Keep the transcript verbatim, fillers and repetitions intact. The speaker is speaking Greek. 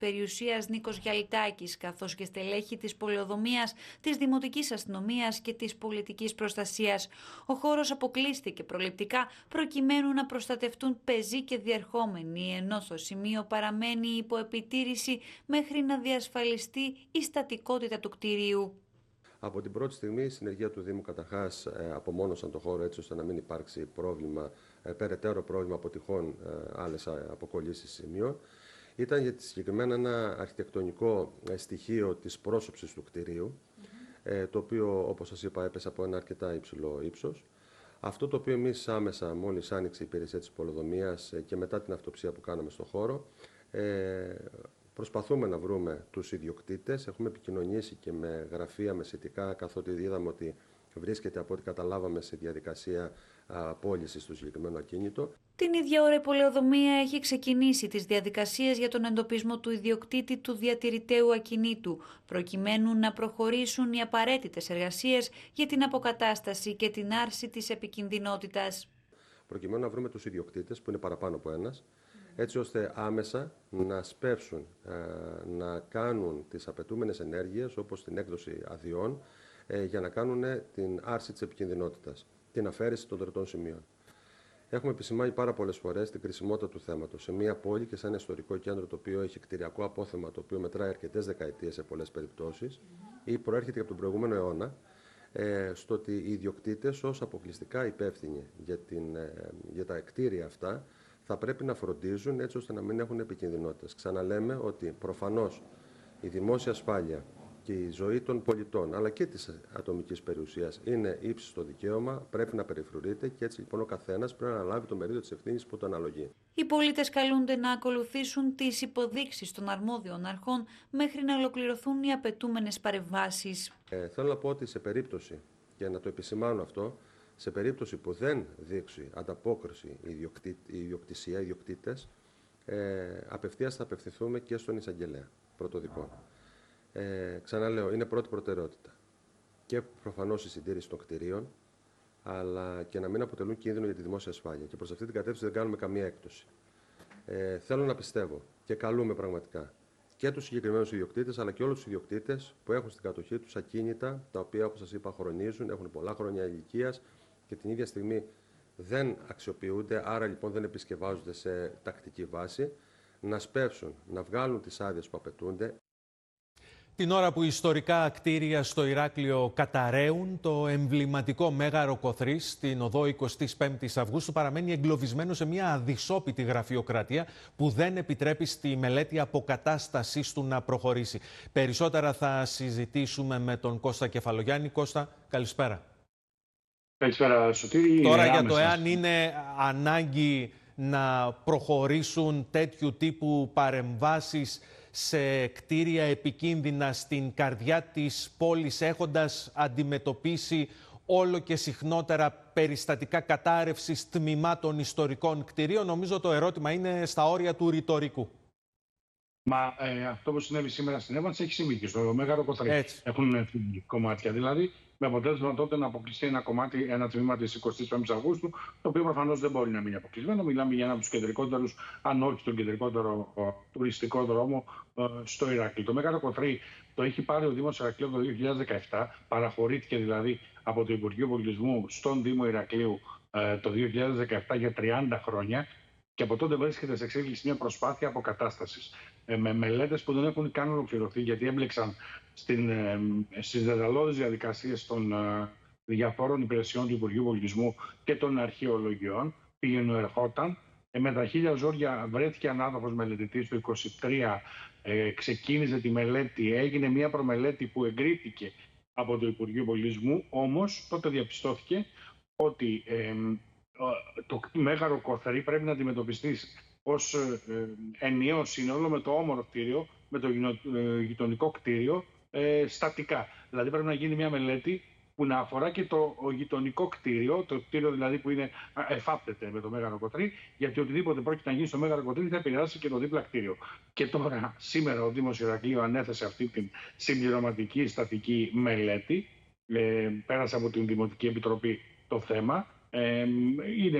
Περιουσίας Νίκος Γιαλιτάκης, καθώς και στελέχη της πολεοδομίας, της Δημοτικής Αστυνομίας και της Πολιτικής Προστασίας. Ο χώρος αποκλείστηκε προληπτικά προκειμένου να προστατευτούν πεζοί και διερχόμενοι, ενώ το σημείο παραμένει υπό επιτήρηση μέχρι να διασφαλιστεί η στατικότητα του κτηρίου. Από την πρώτη στιγμή η συνεργεία του Δήμου καταρχάς ε, απομόνωσαν το χώρο έτσι ώστε να μην υπάρξει πρόβλημα, ε, περαιτέρω πρόβλημα από τυχόν ε, άλλες αποκολλήσεις σημείων. Ήταν για συγκεκριμένα ένα αρχιτεκτονικό ε, στοιχείο της πρόσωψης του κτηρίου, ε, το οποίο όπως σας είπα έπεσε από ένα αρκετά υψηλό ύψος. Αυτό το οποίο εμείς άμεσα μόλις άνοιξε η υπηρεσία της πολεοδομίας ε, και μετά την αυτοψία που κάναμε στο χώρο, ε, προσπαθούμε να βρούμε τους ιδιοκτήτες. Έχουμε επικοινωνήσει και με γραφεία, με σχετικά, καθότι είδαμε ότι βρίσκεται από ό,τι καταλάβαμε σε διαδικασία πώλησης του συγκεκριμένου ακίνητο. Την ίδια ώρα η πολεοδομία έχει ξεκινήσει τις διαδικασίες για τον εντοπισμό του ιδιοκτήτη του διατηρηταίου ακινήτου, προκειμένου να προχωρήσουν οι απαραίτητες εργασίες για την αποκατάσταση και την άρση της επικινδυνότητας. Προκειμένου να βρούμε τους ιδιοκτήτες, που είναι παραπάνω από ένας, έτσι ώστε άμεσα να σπεύσουν, να κάνουν τις απαιτούμενες ενέργειες, όπως την έκδοση αδειών, για να κάνουν την άρση της επικινδυνότητας, την αφαίρεση των τριτών σημείων. Έχουμε επισημάνει πάρα πολλές φορές την κρισιμότητα του θέματος. Σε μια πόλη και σε ένα ιστορικό κέντρο το οποίο έχει κτηριακό απόθεμα, το οποίο μετράει αρκετές δεκαετίες σε πολλές περιπτώσεις, ή προέρχεται από τον προηγούμενο αιώνα, στο ότι οι ιδιοκτήτες ως αποκλειστικά υπεύθυνοι για, την, για τα κτίρια αυτά θα πρέπει να φροντίζουν έτσι ώστε να μην έχουν επικινδυνότητες. Ξαναλέμε ότι προφανώς η δημόσια ασφάλεια και η ζωή των πολιτών, αλλά και της ατομικής περιουσίας, είναι ύψιστο δικαίωμα, πρέπει να περιφρουρείται και έτσι λοιπόν ο καθένας πρέπει να λάβει το μερίδιο της ευθύνης που το αναλογεί. Οι πολίτες καλούνται να ακολουθήσουν τις υποδείξεις των αρμόδιων αρχών μέχρι να ολοκληρωθούν οι απαιτούμενες παρεμβάσεις. Ε, θέλω να πω ότι σε περίπτωση, και να το επισημάνω αυτό, σε περίπτωση που δεν δείξει ανταπόκριση η ιδιοκτησία, οι ιδιοκτήτες, ε, απευθείας θα απευθυνθούμε και στον εισαγγελέα πρωτοδικό. Ε, ξαναλέω, είναι πρώτη προτεραιότητα. Και προφανώς η συντήρηση των κτηρίων, αλλά και να μην αποτελούν κίνδυνο για τη δημόσια ασφάλεια. Και προς αυτή την κατεύθυνση δεν κάνουμε καμία έκπτωση. Ε, θέλω να πιστεύω και καλούμε πραγματικά και τους συγκεκριμένους ιδιοκτήτες, αλλά και όλους τους ιδιοκτήτες που έχουν στην κατοχή τους ακίνητα, τα οποία, όπως σας είπα, χρονίζουν, έχουν πολλά χρόνια ηλικίας και την ίδια στιγμή δεν αξιοποιούνται, άρα λοιπόν δεν επισκευάζονται σε τακτική βάση, να σπεύσουν, να βγάλουν τις άδειες που απαιτούνται. Την ώρα που ιστορικά κτίρια στο Ηράκλειο καταραίουν, το εμβληματικό Μέγαρο Κοθρής στην οδό εικοστή πέμπτη Αυγούστου παραμένει εγκλωβισμένο σε μια αδυσόπιτη γραφειοκρατία που δεν επιτρέπει στη μελέτη αποκατάστασής του να προχωρήσει. Περισσότερα θα συζητήσουμε με τον Κώστα Κεφαλογιάννη. Κώστα, καλησπέρα. Καλησπέρα, Σωτήρη. Τώρα για το εάν είναι ανάγκη να προχωρήσουν τέτοιου τύπου παρεμβάσεις σε κτίρια επικίνδυνα στην καρδιά της πόλης, έχοντας αντιμετωπίσει όλο και συχνότερα περιστατικά κατάρρευσης τμήματων ιστορικών κτιρίων, νομίζω το ερώτημα είναι στα όρια του ρητορικού. Μα ε, αυτό που συνέβη σήμερα στην Εύανση έχει συμβεί και στο Μέγαρο Κοθρή. Έχουν φύγει κομμάτια δηλαδή, με αποτέλεσμα τότε να αποκλειστεί ένα κομμάτι, ένα τμήμα της εικοστής πέμπτης Αυγούστου, το οποίο προφανώς δεν μπορεί να μείνει αποκλεισμένο. Μιλάμε για ένα από τους κεντρικότερους, αν όχι τον κεντρικότερο ο, τουριστικό δρόμο ε, στο Ηράκλειο. Το Μέγαρο Κοθρή το έχει πάρει ο Δήμος Ηρακλείου το δύο χιλιάδες δεκαεπτά, παραχωρήθηκε δηλαδή από το Υπουργείο Πολιτισμού στον Δήμο Ηρακλείου ε, το δύο χιλιάδες δεκαεπτά για τριάντα χρόνια. Και από τότε βρίσκεται σε εξέλιξη μια προσπάθεια αποκατάστασης ε, με μελέτες που δεν έχουν καν ολοκληρωθεί, γιατί έμπλεξαν στην, ε, στις δεδαλώδεις διαδικασίες των ε, διαφόρων υπηρεσιών του Υπουργείου Πολιτισμού και των αρχαιολογιών. Πήγαινε, ερχόταν. Ε, με τα χίλια ζόρια βρέθηκε ανάδοχος μελετητής το είκοσι τρία, ε, ξεκίνησε τη μελέτη, έγινε μια προμελέτη που εγκρίθηκε από το Υπουργείο Πολιτισμού, όμως τότε διαπιστώθηκε ότι ε, το Μέγαρο Κοθρή πρέπει να αντιμετωπιστεί ως ε, ενιαίο σύνολο με το όμορο κτίριο, με το γειτονικό κτίριο ε, στατικά. Δηλαδή πρέπει να γίνει μια μελέτη που να αφορά και το γειτονικό κτίριο, το κτίριο δηλαδή που είναι, εφάπτεται με το Μέγαρο Κοθρή, γιατί οτιδήποτε πρόκειται να γίνει στο Μέγαρο Κοθρή θα επηρεάσει και το δίπλα κτίριο. Και τώρα, σήμερα ο Δήμος Ηρακλείου ανέθεσε αυτή την συμπληρωματική στατική μελέτη, ε, πέρασε από την Δημοτική Επιτροπή το θέμα. Ε, είναι